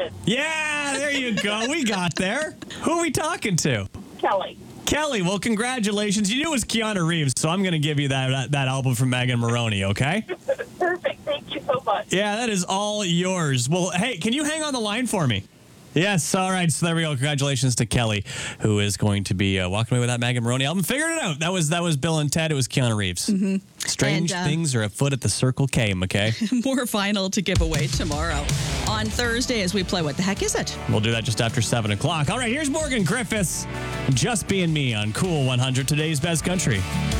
Griffith. Yeah, there you go. We got there. Who are we talking to? Kelly. Kelly, well, congratulations. You knew it was Keanu Reeves, so I'm going to give you that album from Megan Maroney, okay? Perfect. Thank you so much. Yeah, that is all yours. Well, hey, can you hang on the line for me? Yes, all right. So there we go. Congratulations to Kelly, who is going to be walking away with that Megan Maroney album. Figured it out. That was Bill and Ted. It was Keanu Reeves. Mm-hmm. Strange things are afoot at the Circle K, McKay. More vinyl to give away tomorrow on Thursday as we play What the Heck Is It? We'll do that just after 7 o'clock. All right, here's Morgan Griffiths. Just Being Me on Cool 100, today's best country.